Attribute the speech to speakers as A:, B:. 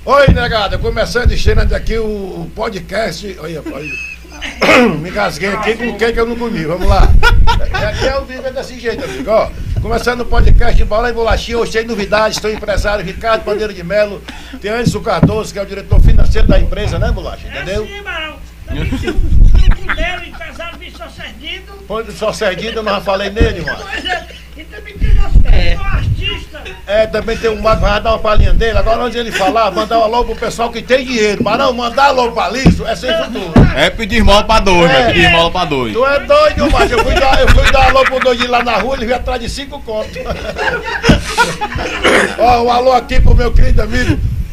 A: Oi, negada, começando e cheirando aqui o podcast. Olha, me casguei aqui com quem que eu não comi, vamos lá. Aqui é o vídeo desse jeito, amigo, ó. Começando o podcast Bola e Bolachinha, hoje tem novidades, estou empresário Ricardo Bandeira de Melo, tem Anderson Cardoso, que é o diretor financeiro da empresa, né, Bolacha? Entendeu?
B: É sim, Barão. Também tem o Cudelo, empresário Vitor Serdido.
A: Ponto só Serdido, eu não já falei nele, mano.
B: Pois é, e também tem nosso artista.
A: É, também tem um Marco, vai dar uma palhinha dele. Agora, antes de ele falar, mandar um alô pro pessoal que tem dinheiro. Mas não, mandar alô pra lixo é sem futuro.
C: É pedir esmola pra dois, né? Pedir esmola pra dois.
A: Tu é doido, macho. Eu fui dar alô pro doidinho lá na rua, ele veio atrás de 5 contos. Ó, um alô aqui pro meu querido amigo